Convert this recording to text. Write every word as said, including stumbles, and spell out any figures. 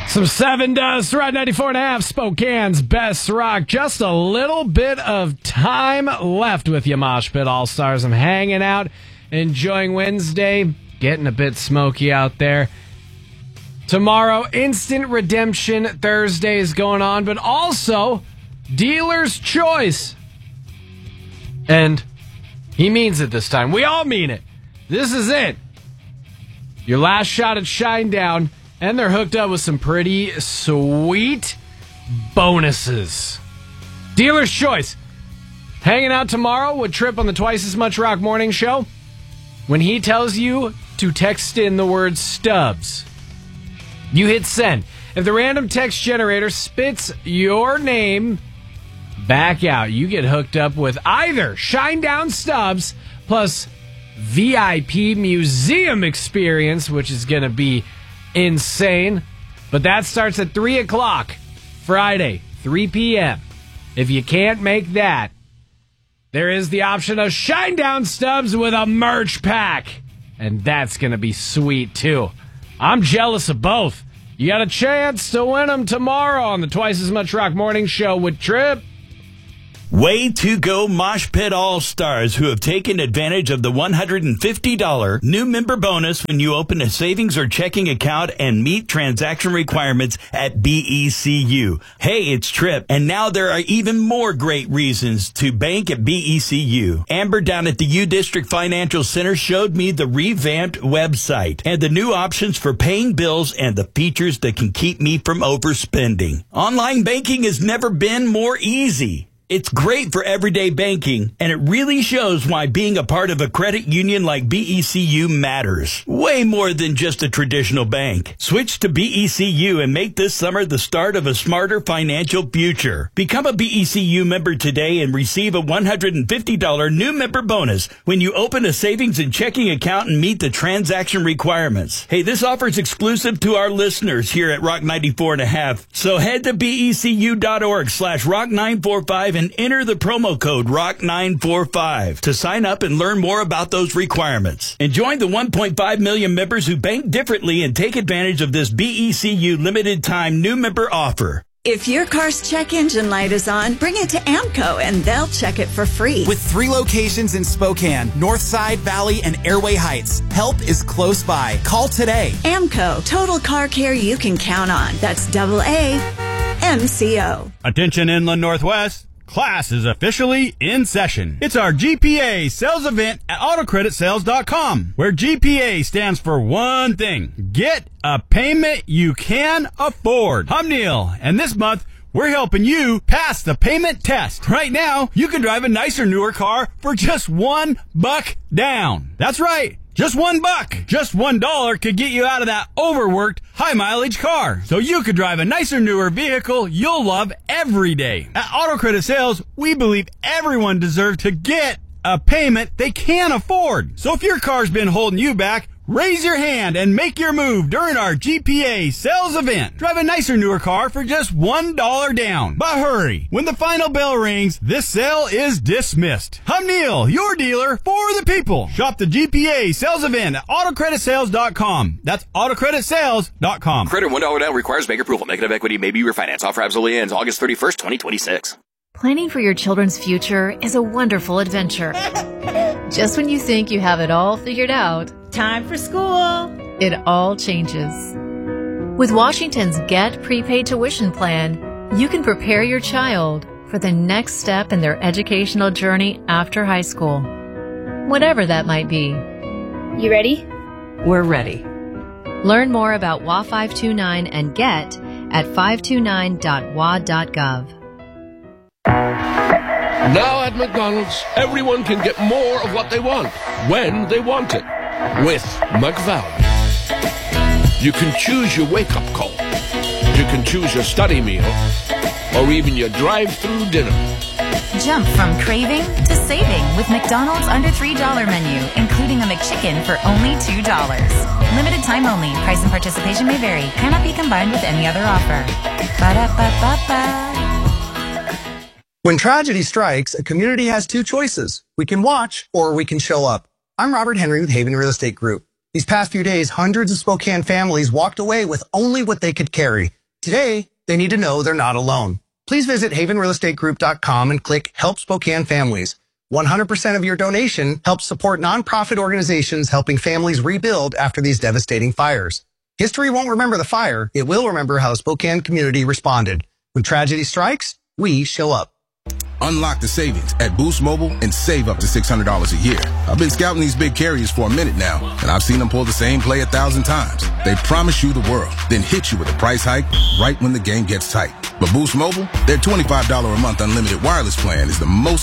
Some Seven Dust, Rock ninety-four and a half, Spokane's best rock. Just a little bit of time left with you, Mosh Pit All-Stars. I'm hanging out, enjoying Wednesday, getting a bit smoky out there. Tomorrow, Instant Redemption Thursday is going on, but also Dealer's Choice. And he means it this time. We all mean it. This is it. Your last shot at Shinedown. And they're hooked up with some pretty sweet bonuses. Dealer's Choice. Hanging out tomorrow with Trip on the Twice as Much Rock Morning Show. When he tells you to text in the word Stubbs, you hit send. If the random text generator spits your name back out, you get hooked up with either Shinedown Stubbs plus V I P museum experience, which is going to be insane. But that starts at three o'clock Friday, three p.m. If you can't make that, there is the option of Shinedown Stubbs with a merch pack, and that's going to be sweet too. I'm jealous of both. You got a chance to win them tomorrow on the Twice as Much Rock Morning Show with Trip. Way to go, Mosh Pit All-Stars, who have taken advantage of the one hundred fifty dollars new member bonus when you open a savings or checking account and meet transaction requirements at B E C U. Hey, it's Trip, and now there are even more great reasons to bank at B E C U. Amber down at the U District Financial Center showed me the revamped website and the new options for paying bills and the features that can keep me from overspending. Online banking has never been more easy. It's great for everyday banking, and it really shows why being a part of a credit union like B E C U matters. Way more than just a traditional bank. Switch to B E C U and make this summer the start of a smarter financial future. Become a B E C U member today and receive a one hundred fifty dollars new member bonus when you open a savings and checking account and meet the transaction requirements. Hey, this offer is exclusive to our listeners here at Rock ninety-four and a half. So head to B E C U dot org slash rock nine four five and enter the promo code rock nine four five to sign up and learn more about those requirements. And join the one point five million members who bank differently and take advantage of this B E C U limited time new member offer. If your car's check engine light is on, bring it to AAMCO and they'll check it for free. With three locations in Spokane, Northside, Valley, and Airway Heights, help is close by. Call today. AAMCO, total car care you can count on. That's double A M C O. Attention Inland Northwest. Class is officially in session. It's our G P A sales event at auto credit sales dot com, where G P A stands for one thing: get a payment you can afford. I'm Neil, and this month we're helping you pass the payment test. Right now, you can drive a nicer, newer car for just one buck down. That's right. Just one buck. Just one dollar could get you out of that overworked, high-mileage car. So you could drive a nicer, newer vehicle you'll love every day. At Auto Credit Sales, we believe everyone deserves to get a payment they can afford. So if your car's been holding you back, raise your hand and make your move during our G P A sales event. Drive a nicer, newer car for just one dollar down. But hurry, when the final bell rings, this sale is dismissed. I'm Neil, your dealer for the people. Shop the G P A sales event at auto credit sales dot com. That's auto credit sales dot com. Credit one dollar down requires bank approval. Negative equity may be refinanced. Offer absolutely ends August thirty-first, twenty twenty-six. Planning for your children's future is a wonderful adventure. Just when you think you have it all figured out, time for school. It all changes. With Washington's Get Prepaid Tuition Plan, you can prepare your child for the next step in their educational journey after high school, whatever that might be. You ready? We're ready. Learn more about W A five two nine and Get at five two nine dot w a dot gov. Now at McDonald's, everyone can get more of what they want, when they want it, with McValue. You can choose your wake-up call. You can choose your study meal, or even your drive-through dinner. Jump from craving to saving with McDonald's under three dollar menu, including a McChicken for only two dollars. Limited time only. Price and participation may vary. Cannot be combined with any other offer. Ba-da-ba-ba-ba. When tragedy strikes, a community has two choices. We can watch or we can show up. I'm Robert Henry with Haven Real Estate Group. These past few days, hundreds of Spokane families walked away with only what they could carry. Today, they need to know they're not alone. Please visit haven real estate group dot com and click Help Spokane Families. one hundred percent of your donation helps support nonprofit organizations helping families rebuild after these devastating fires. History won't remember the fire. It will remember how the Spokane community responded. When tragedy strikes, we show up. Unlock the savings at Boost Mobile and save up to six hundred dollars a year. I've been scouting these big carriers for a minute now, and I've seen them pull the same play a thousand times. They promise you the world, then hit you with a price hike right when the game gets tight. But Boost Mobile, their twenty-five dollars a month unlimited wireless plan is the most